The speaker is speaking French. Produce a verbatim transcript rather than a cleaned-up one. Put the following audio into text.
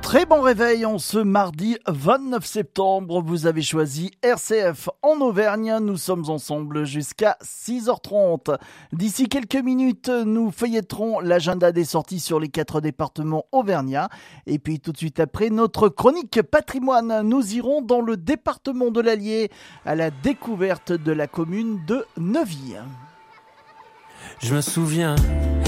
Très bon réveil en ce mardi vingt-neuf septembre. Vous avez choisi R C F en Auvergne. Nous sommes ensemble jusqu'à six heures trente. D'ici quelques minutes, nous feuilletterons l'agenda des sorties sur les quatre départements auvergnats. Et puis tout de suite après, notre chronique patrimoine. Nous irons dans le département de l'Allier à la découverte de la commune de Neuville. Je me souviens